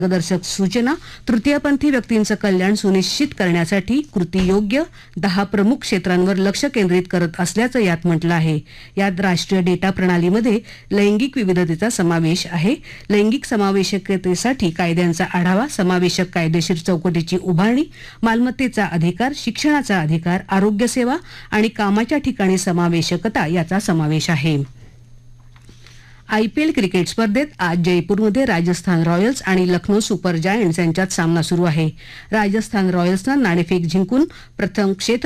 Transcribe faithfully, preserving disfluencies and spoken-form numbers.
मार्गदर्शक सूचना तृतीयपंथी व्यक्तींचं कल्याण सुनिश्चित करण्यासाठी कृती योग्य दहा प्रमुख क्षेत्रांवर लक्ष केंद्रित करत असल्याचं यात म्हटलं आहे. यात राष्ट्रीय डेटा प्रणालीमध्ये लैंगिक विविधतेचा समावेश आहे. लैंगिक समावेशकतेसाठी कायद्यांचा आढावा, समावेशक कायदेशीर चौकटीची उभारणी, मालमत्तेचा अधिकार, शिक्षणाचा अधिकार, आरोग्य सेवा आणि कामाच्या ठिकाणी समावेशकता याचा समावेश आहे. आयपीएल क्रिकेट स्पर्धेत आज जयपूरमध्ये राजस्थान रॉयल्स आणि लखनौ सुपर जायंट्स यांच्यात सामना सुरू आहे. राजस्थान रॉयल्सनं नाणेफेक जिंकून प्रथम क्षेत्र